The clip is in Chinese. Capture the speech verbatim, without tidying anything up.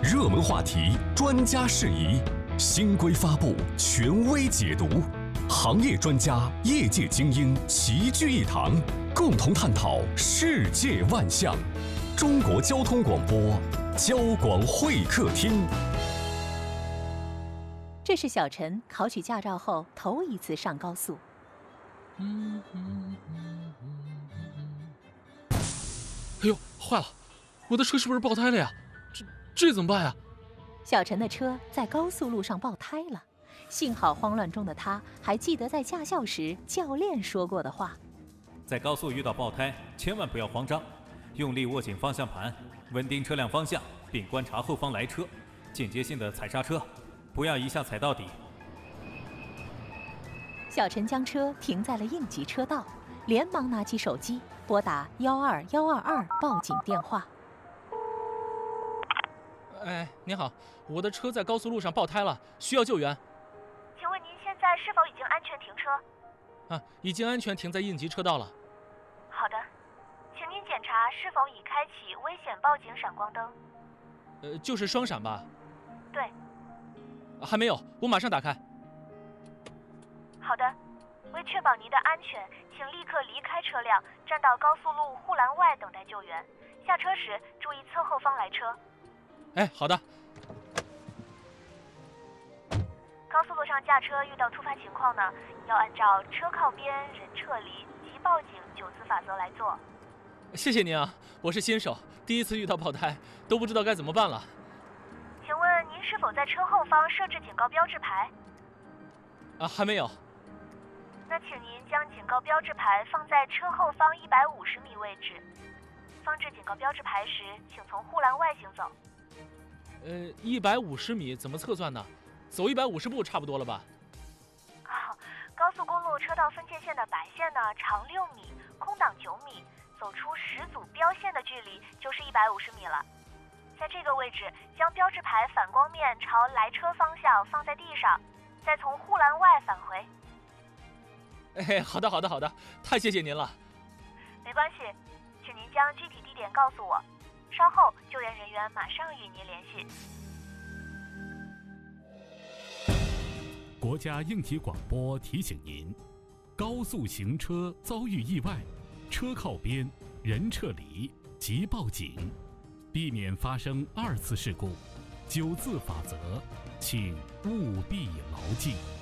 热门话题，专家释疑，新规发布，权威解读，行业专家、业界精英齐聚一堂，共同探讨世界万象。中国交通广播，交广会客厅。 这是小陈考取驾照后头一次上高速。 嗯嗯嗯嗯嗯。哎呦，坏了！我的车是不是爆胎了呀？这这怎么办呀？ 小陈的车在高速路上爆胎了，幸好慌乱中的他还记得在驾校时教练说过的话： 在高速遇到爆胎，千万不要慌张，用力握紧方向盘，稳定车辆方向，并观察后方来车，间接性的踩刹车，不要一下踩到底。 小陈将车停在了应急车道，连忙拿起手机拨打幺二幺二二报警电话。 哎，您好，我的车在高速路上爆胎了，需要救援。 请问您现在是否已经安全停车？ 啊，已经安全停在应急车道了。 好的，请您检查是否已开启危险报警闪光灯。 呃，就是双闪吧？ 对。 还没有，我马上打开。 好的，为确保您的安全，请立刻离开车辆，站到高速路护栏外等待救援。下车时注意侧后方来车。 哎，好的。 高速路上驾车遇到突发情况呢，要按照车靠边、人撤离、即报警九字法则来做。 谢谢您啊，我是新手，第一次遇到爆胎，都不知道该怎么办了。 请问您是否在车后方设置警告标志牌？ 啊，还没有。 那请您将警告标志牌放在车后方一百五十米位置。放置警告标志牌时，请从护栏外行走。 呃，一百五十米怎么测算呢？走一百五十步差不多了吧？ 啊、哦，高速公路车道分界线的白线呢，长六米，空档九米，走出十组标线的距离就是一百五十米了。在这个位置，将标志牌反光面朝来车方向放在地上，再从护栏外返回。 哎，好的，好的，好的，太谢谢您了。 没关系，请您将具体地点告诉我，稍后救援人员马上与您联系。 国家应急广播提醒您：高速行车遭遇意外，车靠边，人撤离，即报警，避免发生二次事故。九字法则，请务必牢记。